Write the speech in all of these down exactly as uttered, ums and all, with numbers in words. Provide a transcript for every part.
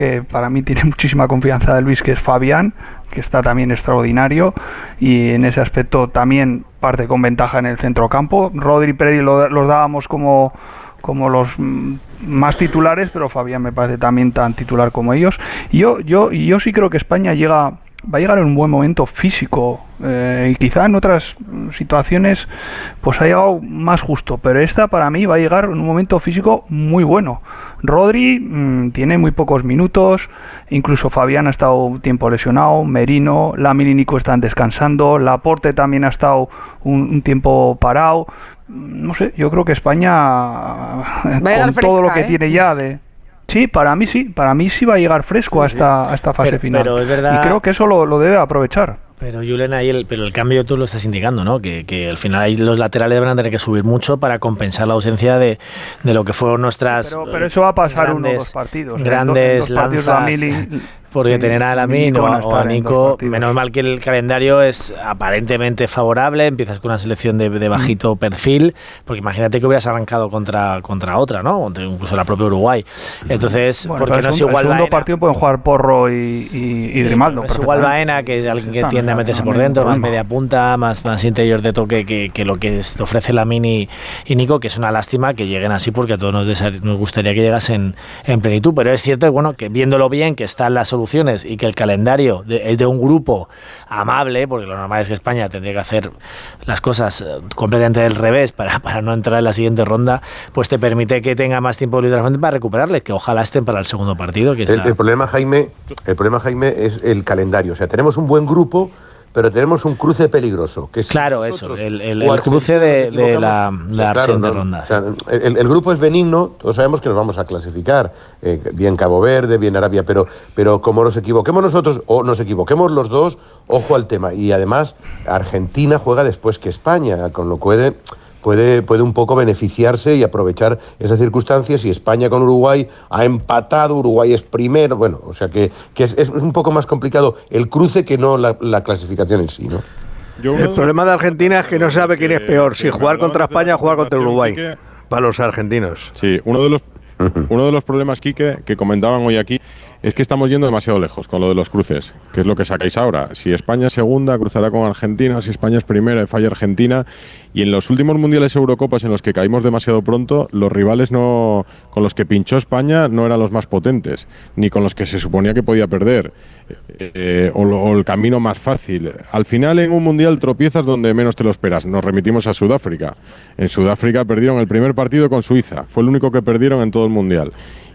que para mí tiene muchísima confianza de Luis, que es Fabián, que está también extraordinario, y en ese aspecto también parte con ventaja en el centrocampo. Rodri y Pedri lo, los dábamos como, como los más titulares, pero Fabián me parece también tan titular como ellos. Y yo, yo, yo sí creo que España llega... va a llegar en un buen momento físico, eh, y quizá en otras situaciones pues ha llegado más justo, pero esta para mí va a llegar en un momento físico muy bueno. Rodri mmm, tiene muy pocos minutos, incluso Fabián ha estado un tiempo lesionado, Merino, Lamine y Nico están descansando, Laporte también ha estado un, un tiempo parado. No sé, yo creo que España, con fresca, todo lo que ¿eh? tiene ya de... Sí, para mí sí, para mí sí va a llegar fresco a esta, a esta fase pero, final. Pero es verdad, y creo que eso lo, lo debe aprovechar. Pero Julen, ahí el, pero el cambio tú lo estás indicando, ¿no? Que, que al final ahí los laterales van a tener que subir mucho para compensar la ausencia de, de lo que fueron nuestras... Pero, pero eso va a pasar grandes, uno o dos partidos. Grandes en dos, en dos lanzas... Mili, porque tener a Lamine o, o a Nico, menos mal que el calendario es aparentemente favorable, empiezas con una selección de, de bajito mm. perfil, porque imagínate que hubieras arrancado contra contra otra, ¿no? Incluso la propia Uruguay. Entonces, bueno, porque no es igual Baena. El segundo Baena. partido pueden jugar Porro y, y, y Grimaldo. Es igual Baena, que es alguien que tiende a meterse por dentro, más media punta, más, más interior de toque que, que lo que es, ofrece Lamine y, y Nico, que es una lástima que lleguen así, porque a todos nos, des, nos gustaría que llegasen en plenitud, pero es cierto bueno, que viéndolo bien, que están las soluciones y que el calendario de, es de un grupo amable, porque lo normal es que España tendría que hacer las cosas completamente del revés para, para no entrar en la siguiente ronda, pues te permite que tenga más tiempo libre para recuperarles, que ojalá estén para el segundo partido. Que el, está... el problema, Jaime, el problema, Jaime, es el calendario. O sea, tenemos un buen grupo, pero tenemos un cruce peligroso. Que si claro, eso, el, el, el cruce de, de la, la claro, siguiente no, ronda. O sea, el, el grupo es benigno, todos sabemos que nos vamos a clasificar, eh, bien Cabo Verde, bien Arabia, pero, pero como nos equivoquemos nosotros o nos equivoquemos los dos, ojo al tema. Y además, Argentina juega después que España, con lo cual puede, puede un poco beneficiarse y aprovechar esas circunstancias. Y España con Uruguay ha empatado, Uruguay es primero, bueno, o sea que, que es, es un poco más complicado el cruce que no la, la clasificación en sí, ¿no? Yo, el problema de Argentina es que no sabe quién es peor, si jugar contra España o jugar contra Uruguay, Quique, para los argentinos. Sí, uno de los, uno de los problemas, Quique, que comentaban hoy aquí, es que estamos yendo demasiado lejos con lo de los cruces, que es lo que sacáis ahora. Si España es segunda, cruzará con Argentina; si España es primera, falla Argentina. Y en los últimos mundiales Eurocopas en los que caímos demasiado pronto, los rivales no con los que pinchó España no eran los más potentes, ni con los que se suponía que podía perder, eh, o, lo, o el camino más fácil. Al final, en un mundial tropiezas donde menos te lo esperas. Nos remitimos a Sudáfrica. En Sudáfrica perdieron el primer partido con Suiza, fue el único que perdieron en todo el mundial.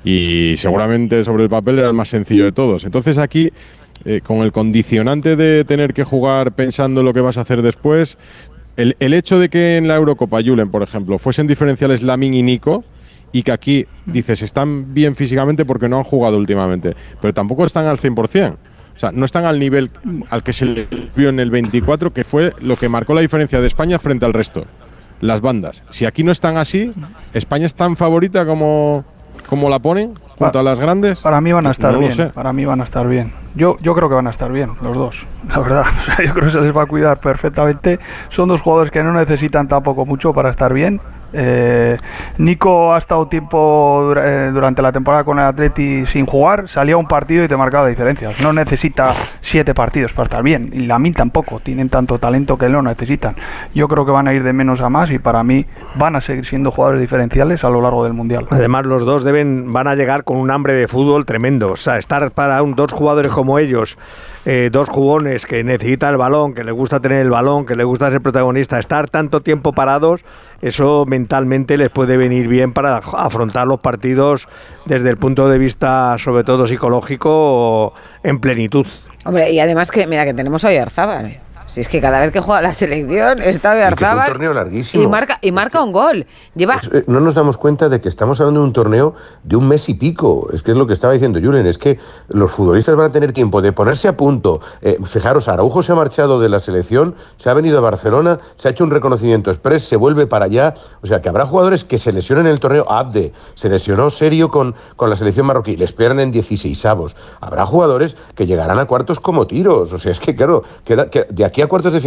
Y seguramente sobre el papel era el más sencillo de todos. Entonces aquí, eh, con el condicionante de tener que jugar pensando lo que vas a hacer después, el, el hecho de que en la Eurocopa, Julen, por ejemplo, fuesen diferenciales Lamine y Nico, y que aquí dices, están bien físicamente porque no han jugado últimamente, pero tampoco están al cien por ciento. O sea, no están al nivel al que se le vio en el veinticuatro, que fue lo que marcó la diferencia de España frente al resto. Las bandas. Si aquí no están así, ¿España es tan favorita como... ¿Cómo la ponen junto para, a las grandes? Para mí van a estar no bien. Para mí van a estar bien. Yo, yo creo que van a estar bien los dos, la verdad. O sea, yo creo que se les va a cuidar perfectamente. Son dos jugadores que no necesitan tampoco mucho para estar bien. Eh, Nico ha estado tiempo eh, durante la temporada con el Atleti sin jugar, salía un partido y te marcaba diferencias. No necesita siete partidos para estar bien, y Lamine tampoco, tienen tanto talento que lo necesitan. Yo creo que van a ir de menos a más, y para mí van a seguir siendo jugadores diferenciales a lo largo del Mundial. Además, los dos deben van a llegar con un hambre de fútbol tremendo. O sea, estar para un, dos jugadores como ellos, eh, dos jugones que necesitan el balón, que les gusta tener el balón, que les gusta ser protagonista, estar tanto tiempo parados, eso mentalmente les puede venir bien para afrontar los partidos desde el punto de vista, sobre todo psicológico, en plenitud. Hombre, y además que, mira, que tenemos a Oyarzabal. Si es que cada vez que juega la selección está Oyarzabal, un torneo larguísimo. y marca y marca un gol. Lleva... Pues, eh, no nos damos cuenta de que estamos hablando de un torneo de un mes y pico. Es que es lo que estaba diciendo Julen, es que los futbolistas van a tener tiempo de ponerse a punto. Eh, fijaros, Araujo se ha marchado de la selección, se ha venido a Barcelona, se ha hecho un reconocimiento express, se vuelve para allá. O sea, que habrá jugadores que se lesionen en el torneo. Abde se lesionó serio con, con la selección marroquí, les esperan en dieciseisavos. Habrá jugadores que llegarán a cuartos como tiros. O sea, es que claro, queda, que de aquí a cuartos de final